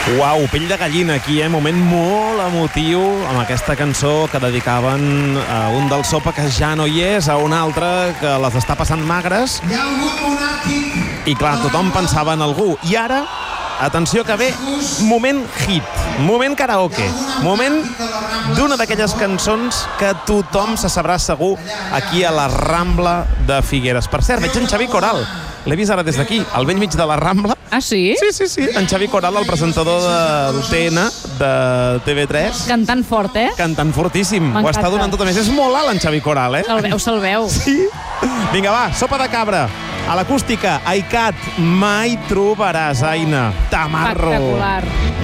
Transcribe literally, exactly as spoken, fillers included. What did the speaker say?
Uau, pell de gallina aquí, eh? Moment molt emotiu amb aquesta cançó que dedicaven a un del Sopa que ja no hi és, a un altre que les està passant magres. I clar, tothom pensava en algú. I ara, atenció que ve, moment hit, moment karaoke, moment d'una d'aquelles cançons que tothom se sabrà segur aquí a la Rambla de Figueres. Per cert, veig en Xavi Coral. L'he vist ara des d'aquí, al vell mig de la Rambla. Ah, sí? Sí, sí, sí. En Xavi Coral, el presentador del T N, de T V tres. Cantant fort, eh? Cantant fortíssim. Ho està donant tot a més. És molt alt, en Xavi Coral, eh? Se'l veu, se'l veu. Sí. Vinga, va, Sopa de Cabra. A l'acústica, Aicat, mai trobaràs, Aina. Tamarro. Espectacular.